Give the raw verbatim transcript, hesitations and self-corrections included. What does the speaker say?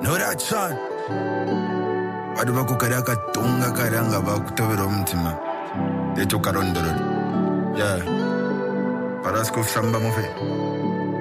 Know that son? Aduba kukaraka tunga karanga ba kutobero mtima. They took a run. Yeah. Parasko Shamba Move.